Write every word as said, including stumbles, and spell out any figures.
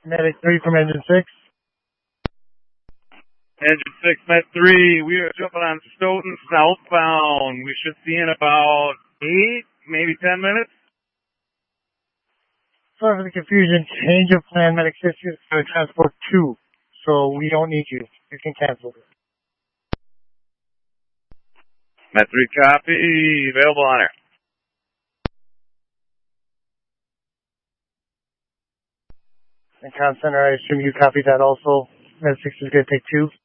Medic three from engine six. Engine six, Med three, we are jumping on Stoughton southbound. We should be in about eight, maybe ten minutes. Sorry for the confusion. Change of plan, Medic six is going to transport two. So we don't need you. You can cancel. Med three copy, available on air. And Con Center, I assume you copy that also. Med six is going to take two.